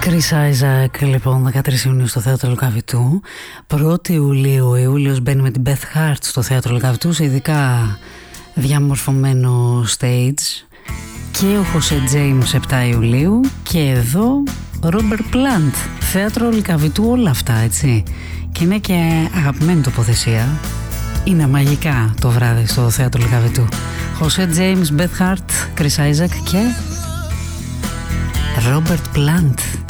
Chris Isaac, λοιπόν, 13 Ιουνίου στο Θέατρο Λουκαβητού. 1η Ιουλίου, ο Ιούλιος μπαίνει με την Beth Hart στο Θέατρο Λουκαβητού, σε ειδικά διαμορφωμένο stage. Και ο Χωσέ Τζέιμς 7 Ιουλίου. Και εδώ Robert Plant, Θέατρο Λουκαβητού, όλα αυτά, έτσι. Και είναι και αγαπημένη τοποθεσία. Είναι μαγικά το βράδυ στο Θέατρο Λουκαβητού. Χωσέ Τζέιμς, Beth Hart, Chris Isaac και Robert Plant.